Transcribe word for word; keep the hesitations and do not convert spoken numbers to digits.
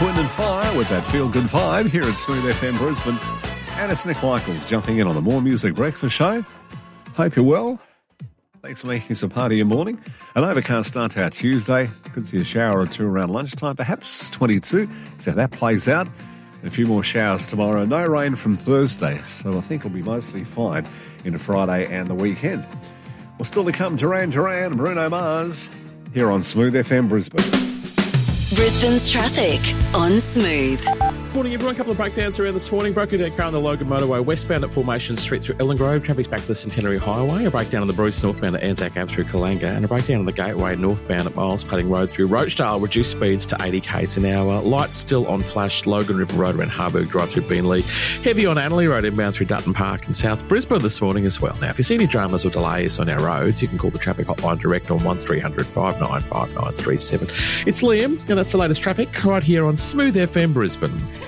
Wind and Fire with that feel-good vibe here at Smooth F M Brisbane. And it's Nick Michaels jumping in on the More Music Breakfast Show. Hope you're well. Thanks for making us a part of your morning. An overcast start to our Tuesday. Could see a shower or two around lunchtime, perhaps twenty-two. So that plays out. And a few more showers tomorrow. No rain from Thursday, so I think it'll be mostly fine into Friday and the weekend. Well, still to come, Duran Duran and Bruno Mars here on Smooth F M Brisbane. Brisbane's traffic on Smooth. Morning, everyone. A couple of breakdowns around this morning. Broken down car on the Logan Motorway westbound at Formation Street through Ellen Grove. Traffic's back to the Centenary Highway. A breakdown on the Bruce northbound at Anzac Ave through Kalanga. And a breakdown on the Gateway northbound at Miles Padding Road through Roachdale. Reduced speeds to eighty k's an hour. Lights still on flash. Logan River Road around Harburg Drive through Beenleigh. Heavy on Annerley Road inbound through Dutton Park and South Brisbane this morning as well. Now, if you see any dramas or delays on our roads, you can call the traffic hotline direct on one three hundred five nine five nine three seven. It's Liam, and that's the latest traffic right here on Smooth F M Brisbane.